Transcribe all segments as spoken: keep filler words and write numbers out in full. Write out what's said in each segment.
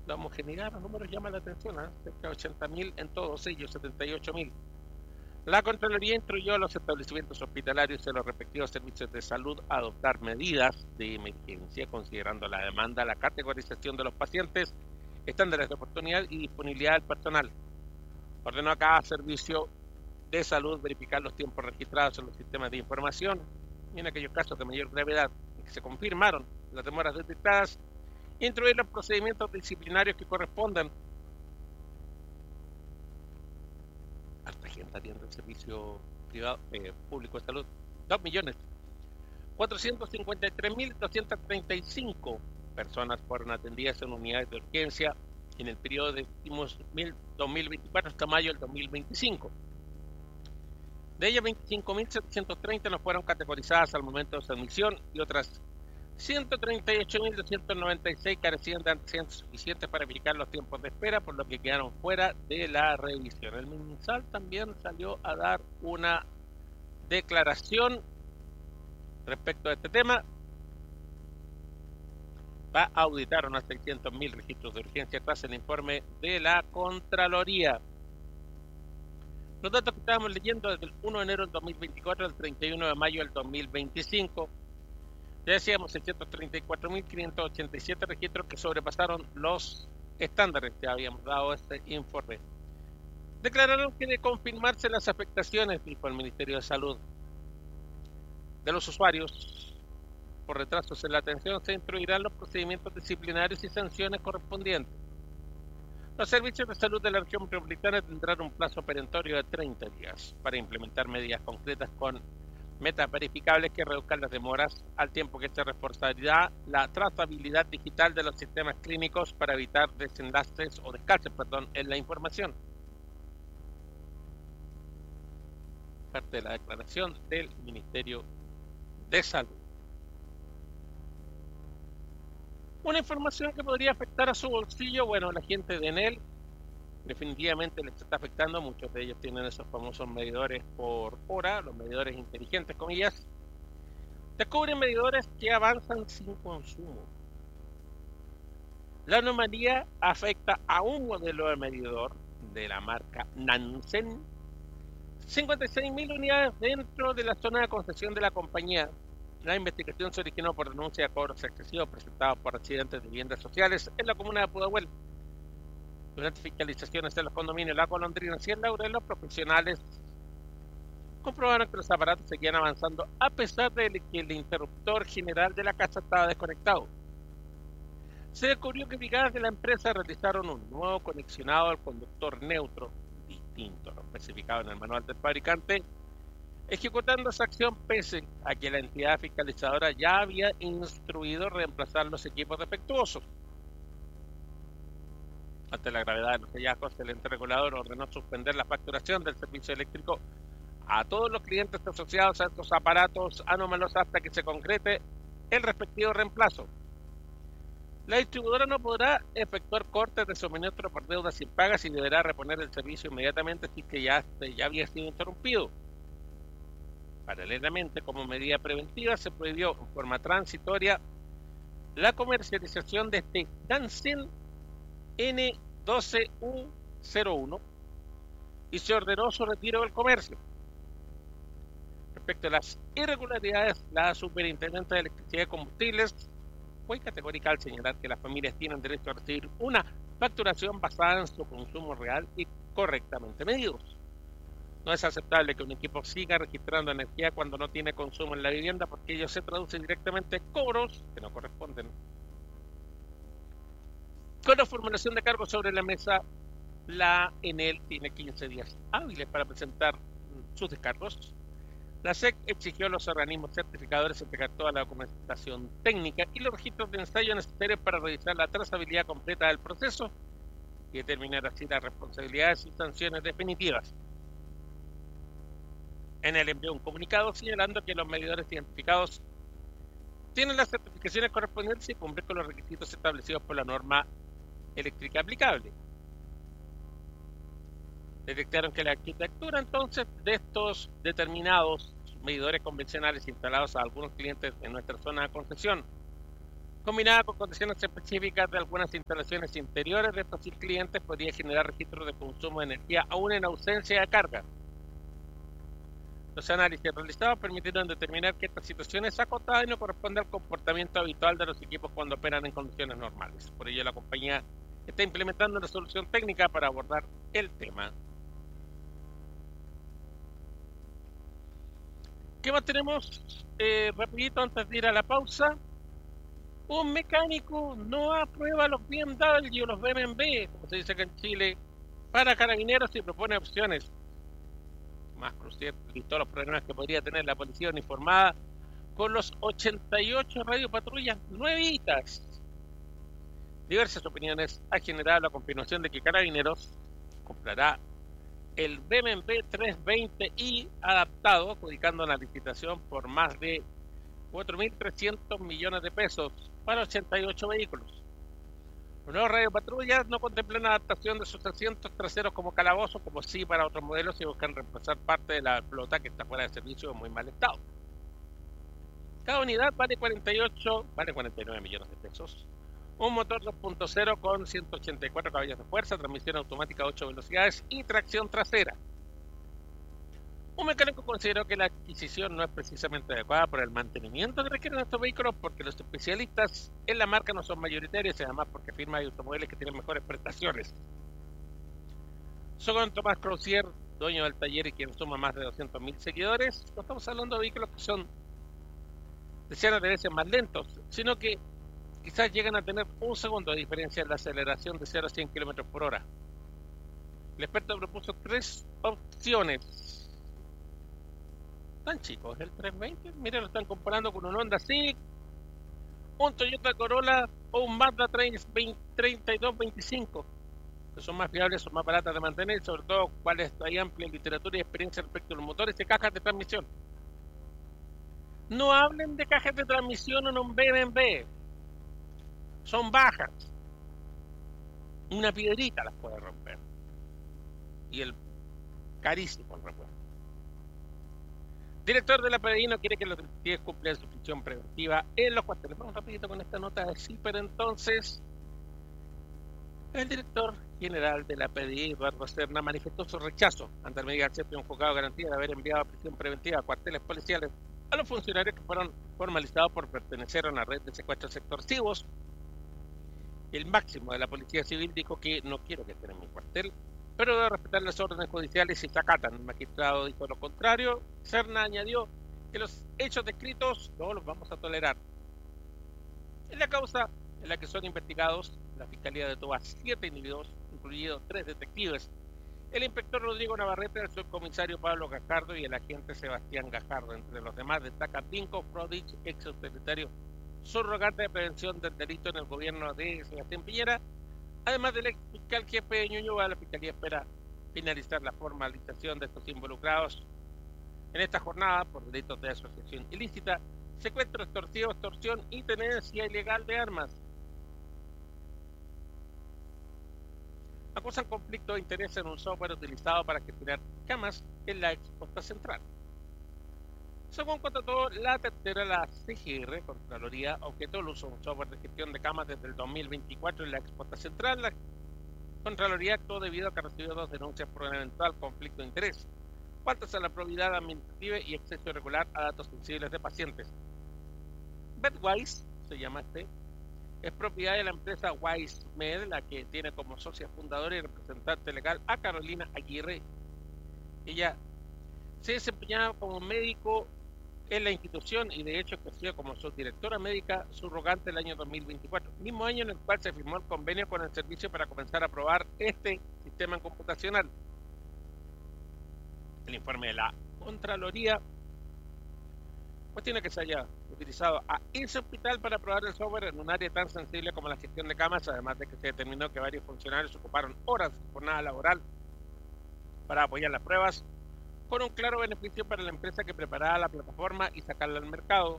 La homogeneidad de los números llama la atención, ¿eh? Cerca de ochenta mil en todos ellos, setenta y ocho mil. La Contraloría instruyó a los establecimientos hospitalarios y a los respectivos servicios de salud a adoptar medidas de emergencia, considerando la demanda, la categorización de los pacientes, estándares de oportunidad y disponibilidad del personal. Ordenó a cada servicio de salud verificar los tiempos registrados en los sistemas de información y en aquellos casos de mayor gravedad en que se confirmaron las demoras detectadas, instruir los procedimientos disciplinarios que correspondan. Harta gente atiende el servicio privado, eh, público de salud. dos millones cuatrocientos cincuenta y tres mil doscientos treinta y cinco personas fueron atendidas en unidades de urgencia en el periodo de dos mil veinticuatro hasta mayo del dos mil veinticinco. De ellas, veinticinco mil setecientos treinta no fueron categorizadas al momento de su admisión y otras ciento treinta y ocho mil doscientos noventa y seis carecían de antecedentes suficientes para verificar los tiempos de espera, por lo que quedaron fuera de la revisión. El MinSal también salió a dar una declaración respecto a este tema. Va a auditar unos seiscientos mil registros de urgencia tras el informe de la Contraloría. Los datos que estábamos leyendo desde el primero de enero del dos mil veinticuatro al treinta y uno de mayo del dos mil veinticinco. Ya decíamos, seiscientos treinta y cuatro mil quinientos ochenta y siete registros que sobrepasaron los estándares. Ya habíamos dado este informe. Declararon que de confirmarse las afectaciones, dijo el Ministerio de Salud, de los usuarios por retrasos en la atención, se instruirán los procedimientos disciplinarios y sanciones correspondientes. Los servicios de salud de la región metropolitana tendrán un plazo perentorio de treinta días para implementar medidas concretas con metas verificables que reduzcan las demoras, al tiempo que se reforzará la trazabilidad digital de los sistemas clínicos para evitar desenlaces o descalces, perdón, en la información. Parte de la declaración del Ministerio de Salud. Una información que podría afectar a su bolsillo, bueno, la gente de Enel definitivamente les está afectando. Muchos de ellos tienen esos famosos medidores por hora, los medidores inteligentes, comillas. Descubren medidores que avanzan sin consumo. La anomalía afecta a un modelo de medidor de la marca Nansen, cincuenta y seis mil unidades dentro de la zona de concesión de la compañía. La investigación se originó por denuncia de cobros excesivos presentados por residentes de viviendas sociales en la comuna de Pudahuel. Durante fiscalizaciones en los condominios La Golondrina y el Laurel, los profesionales comprobaron que los aparatos seguían avanzando a pesar de que el interruptor general de la casa estaba desconectado. Se descubrió que brigadas de la empresa realizaron un nuevo conexionado al conductor neutro, distinto a lo especificado en el manual del fabricante, ejecutando esa acción pese a que la entidad fiscalizadora ya había instruido reemplazar los equipos defectuosos. Ante la gravedad de los hallazgos, el ente regulador ordenó suspender la facturación del servicio eléctrico a todos los clientes asociados a estos aparatos anómalos hasta que se concrete el respectivo reemplazo. La distribuidora no podrá efectuar cortes de suministro por deudas impagas y deberá reponer el servicio inmediatamente si que ya, ya había sido interrumpido. Paralelamente, como medida preventiva, se prohibió en forma transitoria la comercialización de este Nansen N doce U cero uno y se ordenó su retiro del comercio. Respecto a las irregularidades, la Superintendencia de Electricidad y Combustibles fue categórica al señalar que las familias tienen derecho a recibir una facturación basada en su consumo real y correctamente medidos. No es aceptable que un equipo siga registrando energía cuando no tiene consumo en la vivienda, porque ello se traduce directamente en cobros que no corresponden. Con la formulación de cargos sobre la mesa, la Enel tiene quince días hábiles para presentar sus descargos. La S E C exigió a los organismos certificadores entregar toda la documentación técnica y los registros de ensayo necesarios para revisar la trazabilidad completa del proceso y determinar así las responsabilidades y sanciones definitivas. Enel envió un comunicado señalando que los medidores identificados tienen las certificaciones correspondientes y cumplen con los requisitos establecidos por la norma eléctrica aplicable. Detectaron que la arquitectura entonces de estos determinados medidores convencionales instalados a algunos clientes en nuestra zona de concesión combinada con condiciones específicas de algunas instalaciones interiores de estos clientes, podría generar registros de consumo de energía aún en ausencia de carga. Los análisis realizados permitieron determinar que esta situación es acotada y no corresponde al comportamiento habitual de los equipos cuando operan en condiciones normales. Por ello, la compañía está implementando una solución técnica para abordar el tema. ¿Qué más tenemos? Eh, rapidito antes de ir a la pausa. Un mecánico no aprueba los B M W o los B M W, como se dice acá en Chile, para carabineros y propone opciones. Más crucial, todos los problemas que podría tener la policía uniformada con los ochenta y ocho radiopatrullas nuevitas. Diversas opiniones ha generado la confirmación de que Carabineros comprará el B M W trescientos veinte i adaptado, adjudicando la licitación por más de cuatro mil trescientos millones de pesos para ochenta y ocho vehículos. Los nuevos radiopatrullas no contemplan adaptación de sus asientos traseros como calabozos, como sí para otros modelos, y buscan reemplazar parte de la flota que está fuera de servicio en muy mal estado. Cada unidad vale cuarenta y ocho, vale cuarenta y nueve millones de pesos. Un motor dos punto cero con ciento ochenta y cuatro caballos de fuerza, transmisión automática a ocho velocidades y tracción trasera. Un mecánico consideró que la adquisición no es precisamente adecuada por el mantenimiento que requieren estos vehículos, porque los especialistas en la marca no son mayoritarios y además porque firmas de automóviles que tienen mejores prestaciones. Según Tomás Crozier, dueño del taller y quien suma más de doscientos mil seguidores, no estamos hablando de vehículos que son decenas de veces más lentos, sino que quizás llegan a tener un segundo de diferencia en la aceleración de cero a cien kilómetros por hora. El experto propuso tres opciones. Tan chicos, el trescientos veinte, miren, lo están comparando con un Honda Civic, un Toyota Corolla o un Mazda treinta y dos veinticinco, que son más fiables, son más baratas de mantener y sobre todo cuáles hay amplia literatura y experiencia respecto a los motores y cajas de transmisión. No hablen de cajas de transmisión en un B M W, son bajas, una piedrita las puede romper y el carísimo el repuesto. Director de la P D I no quiere que los detectives cumplan su función preventiva en los cuarteles. Vamos rapidito con esta nota de CIPER entonces. El director general de la P D I, Eduardo Serna, manifestó su rechazo ante el medida de un juzgado de garantía de haber enviado a prisión preventiva a cuarteles policiales a los funcionarios que fueron formalizados por pertenecer a una red de secuestros extorsivos. El máximo de la Policía Civil dijo que no quiero que estén en mi cuartel, pero debe respetar las órdenes judiciales y se acatan. El magistrado dijo lo contrario. Serna añadió que los hechos descritos no los vamos a tolerar. En la causa en la que son investigados, la Fiscalía detuvo a siete individuos, incluidos tres detectives, el inspector Rodrigo Navarrete, el subcomisario Pablo Gajardo y el agente Sebastián Gajardo. Entre los demás destaca Vinko Frodich, ex subsecretario subrogante de prevención del delito en el gobierno de Sebastián Piñera. Además del ex fiscal jefe de Ñuñoa, la Fiscalía espera finalizar la formalización de estos involucrados en esta jornada por delitos de asociación ilícita, secuestro extorsivo, extorsión y tenencia ilegal de armas. Acusan conflicto de interés en un software utilizado para gestionar camas en la exposta central. Según constató la tercera, la C G R, Contraloría, objetó el uso de un software de gestión de camas desde el dos mil veinticuatro en la exposta central. La Contraloría actuó debido a que recibió dos denuncias por un eventual conflicto de interés, faltas a la probidad administrativa y acceso irregular a datos sensibles de pacientes. Bedwise, se llama este, es propiedad de la empresa WiseMed, la que tiene como socia fundadora y representante legal a Carolina Aguirre. Ella se desempeñaba como médico en la institución y de hecho ejerció como subdirectora médica subrogante el año dos mil veinticuatro, mismo año en el cual se firmó el convenio con el servicio para comenzar a probar este sistema computacional. El informe de la Contraloría cuestiona que se haya utilizado a ese hospital para probar el software en un área tan sensible como la gestión de camas, además de que se determinó que varios funcionarios ocuparon horas de jornada laboral para apoyar las pruebas, con un claro beneficio para la empresa que preparaba la plataforma y sacarla al mercado.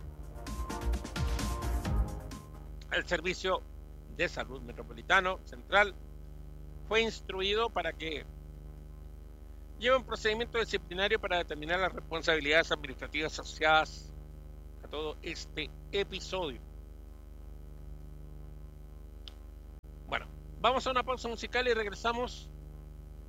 El Servicio de Salud Metropolitano Central fue instruido para que lleve un procedimiento disciplinario para determinar las responsabilidades administrativas asociadas a todo este episodio. Vamos a una pausa musical y regresamos